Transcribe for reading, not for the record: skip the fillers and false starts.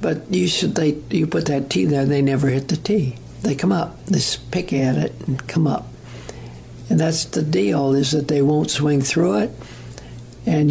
But you put that tee there, they never hit the tee. They come up, they pick at it and come up. And that's the deal, is that they won't swing through it. And